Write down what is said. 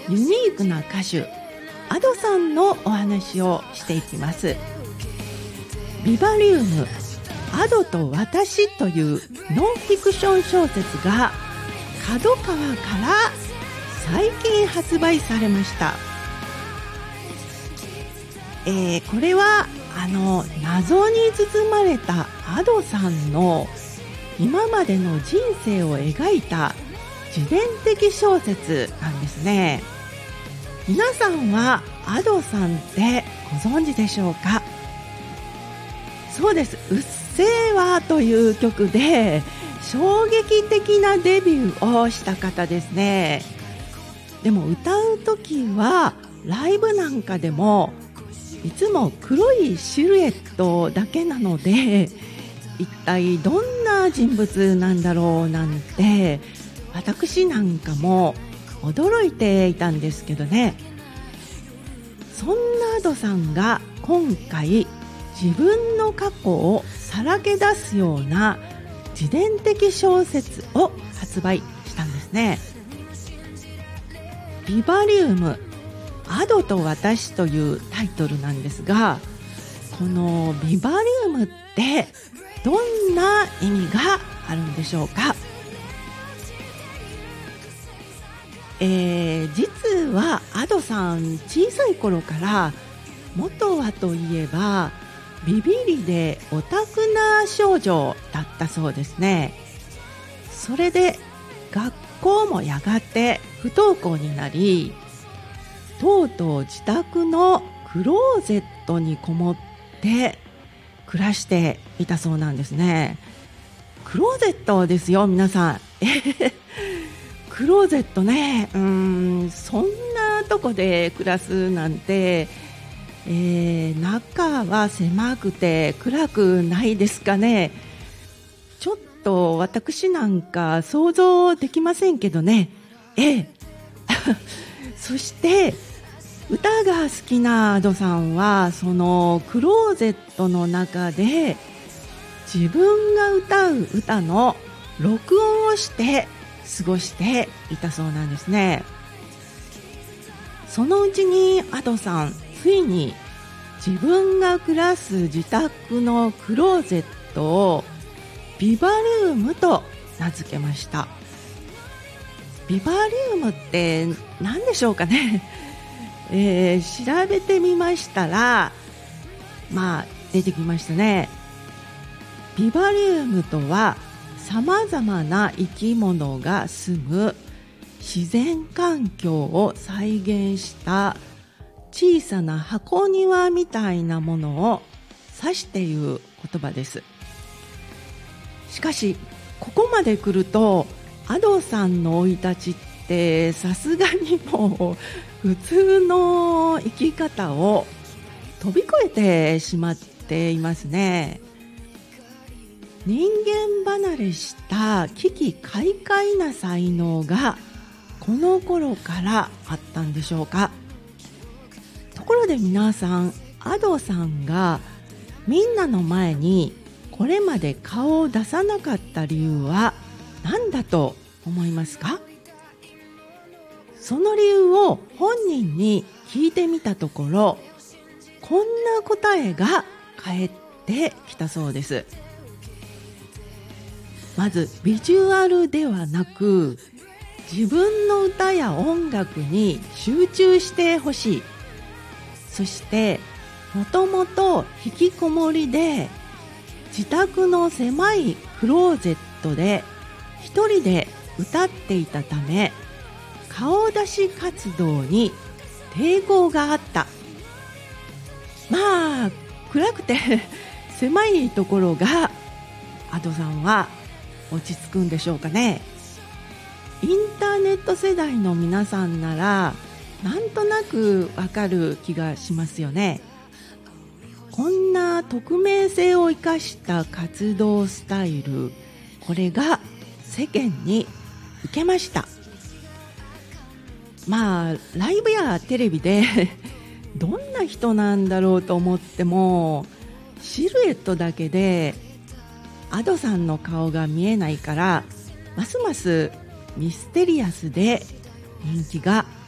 ユニークな歌手アドさんのお話をしていきます。ビバリウムアドと私というノンフィクション小説が角川から最近発売されました。これは謎に包まれたアドさんの今までの人生を描いた自伝的小説なんですね。皆さんはアドさんってご存知でしょうか？そうです。うっせぇわという曲で衝撃的なデビューをした方ですね。でも歌うときはライブなんかでもいつも黒いシルエットだけなので、一体どんな人物なんだろうなんて私なんかも驚いていたんですけどね。そんなアドさんが今回自分の過去をさらけ出すような自伝的小説を発売したんですね。ビバリウムアドと私というタイトルなんですが、このビバリウムってどんな意味があるんでしょうか？実はアドさん小さい頃から元はといえばビビリでオタクな少女だったそうですね。それで学校もやがて不登校になり、とうとう自宅のクローゼットにこもって暮らしていたそうなんですね。クローゼットですよ皆さん。クローゼットね、そんなとこで暮らすなんて、中は狭くて暗くないですかね。ちょっと私なんか想像できませんけどね。そして歌が好きなアドさんはそのクローゼットの中で自分が歌う歌の録音をして過ごしていたそうなんですね。そのうちにアドさんついに自分が暮らす自宅のクローゼットをビバリウムと名付けました。ビバリウムって何でしょうかね。調べてみましたら出てきましたね。ビバリウムとはさまざまな生き物が住む自然環境を再現した小さな箱庭みたいなものを指している言葉です。しかしここまで来るとアドさんの生い立ちってさすがにもう普通の生き方を飛び越えてしまっていますね。人間離れした奇々怪々な才能がこの頃からあったんでしょうか。ところで皆さん、アドさんがみんなの前にこれまで顔を出さなかった理由は何だと思いますか？その理由を本人に聞いてみたところ、こんな答えが返ってきたそうです。まずビジュアルではなく自分の歌や音楽に集中してほしい。そしてもともと引きこもりで自宅の狭いクローゼットで一人で歌っていたため顔出し活動に抵抗があった。暗くて狭いところがアドさんは落ち着くんでしょうかね。インターネット世代の皆さんならなんとなくわかる気がしますよね。こんな匿名性を生かした活動スタイル、これが世間に受けました。ライブやテレビでどんな人なんだろうと思ってもシルエットだけでアドさんの顔が見えないからますますミステリアスで人気が